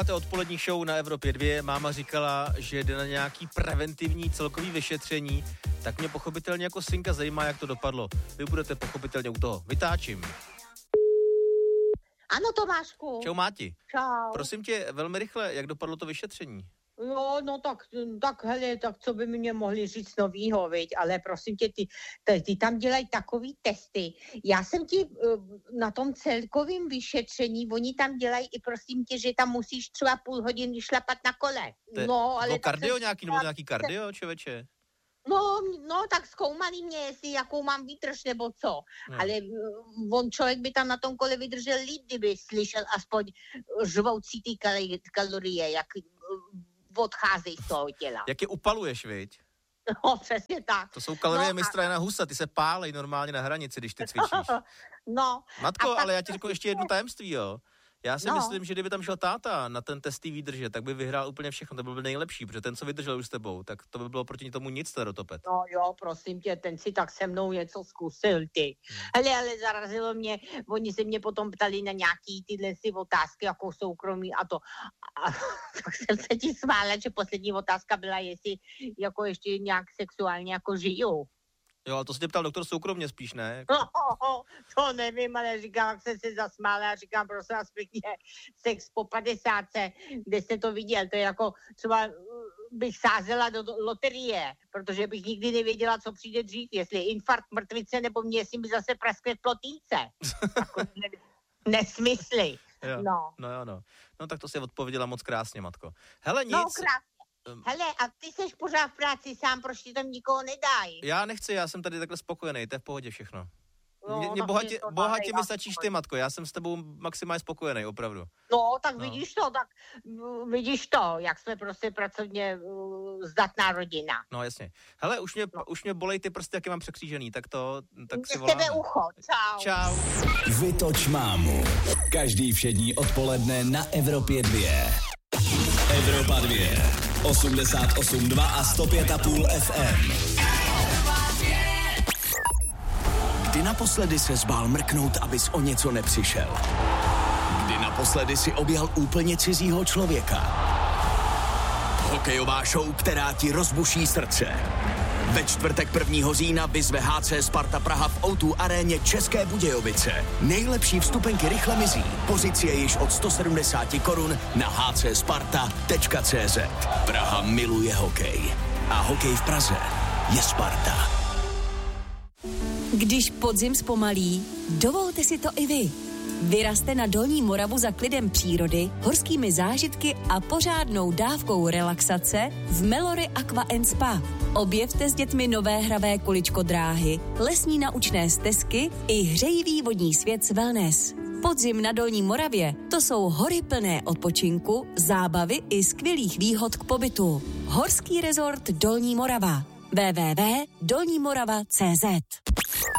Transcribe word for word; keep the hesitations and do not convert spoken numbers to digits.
To odpolední show na Evropě dva. Máma říkala, že jde na nějaký preventivní celkový vyšetření, tak mě pochopitelně jako synka zajímá, jak to dopadlo. Vy budete pochopitelně u toho. Vytáčím. Ano, Tomášku. Čau, Máti. Čau. Prosím tě, velmi rychle, jak dopadlo to vyšetření? Jo, no tak, tak hele, tak co by mě mohli říct novýho, viď, ale prosím tě, ty, ty, ty tam dělají takový testy. Já jsem ti na tom celkovém vyšetření, oni tam dělají i prosím tě, že tam musíš třeba půl hodiny šlapat na kole. Te, no, ale... No kardio nějaký, nebo nějaký kardio, člověče? No, no, tak zkoumali mě, jestli jakou mám výdrž nebo co. Hmm. Ale on člověk by tam na tom kole vydržel líp, kdyby slyšel aspoň žvoucí ty kal- kalorie, jak odcházejí z toho těla. Jak je upaluješ, viď? No, přesně tak. To jsou kalorie no, mistra Jana Husa, ty se pálej normálně na hranici, když ty cvičíš. No. Matko, ale tak... já ti řeknu ještě jedno tajemství, jo. Já si no. myslím, že kdyby tam šel táta na ten test výdrže, tak by vyhrál úplně všechno, to by byl nejlepší, protože ten, co vydržel už s tebou, tak to by bylo proti tomu nic, ten rotopet. No jo, prosím tě, ten si tak se mnou něco zkusil, ty. Hmm. Hele, ale zarazilo mě, oni se mě potom ptali na nějaký tyhle si otázky, jako soukromí a to. A tak jsem se ti smála, že poslední otázka byla, jestli jako ještě nějak sexuálně jako žiju. Jo, ale to se tě ptal doktor soukromně spíš, ne? No, to nevím, ale říkám, jak jsem se zasmála a říkám, prosím vás pěkně, sex po padesátce, kde jste to viděl, to je jako třeba bych sázela do loterie, protože bych nikdy nevěděla, co přijde dřív, jestli infarkt, mrtvice, nebo mě, jestli mi zase praskne v plotínce. Jako nesmysly. Jo, no. no jo, no. No tak to si odpověděla moc krásně, matko. Hele, nic. No krásně. Hele, a ty seš pořád v práci sám, proč ti tam nikoho nedají? Já nechci, já jsem tady takhle spokojený, to je v pohodě všechno. No, mě, mě bohatě, bohatě mi stačíš ty, matko, já jsem s tebou maximálně spokojený, opravdu. No, tak no. vidíš to, tak vidíš to, jak jsme prostě pracovně uh, zdatná rodina. No, jasně. Hele, už mě, no. už mě bolej ty prsty, jak je mám překřížený, tak to, tak si voláme. voláme. Z tebe ucho, čau. Čau. Vytoč mámu. Každý všední odpoledne na Evropě dva. Evropa dva. osmdesát osm dva a sto pět a půl F M. Kdy naposledy se zbál mrknout, abys o něco nepřišel? Kdy naposledy si objal úplně cizího člověka? Hokejová show, která ti rozbuší srdce. Ve čtvrtek prvního října vyzve H C Sparta Praha v O dva aréně České Budějovice. Nejlepší vstupenky rychle mizí. Pozice je již od sto sedmdesát korun na h c sparta tečka c z. Praha miluje hokej. A hokej v Praze je Sparta. Když podzim zpomalí, dovolte si to i vy. Vyrazte na Dolní Moravu za klidem přírody, horskými zážitky a pořádnou dávkou relaxace v Melory Aqua and Spa. Objevte s dětmi nové hravé kuličko dráhy, lesní naučné stezky i hřejivý vodní svět s wellness. Podzim na Dolní Moravě, to jsou hory plné odpočinku, zábavy i skvělých výhod k pobytu. Horský rezort Dolní Morava. w w w tečka dolní morava tečka c z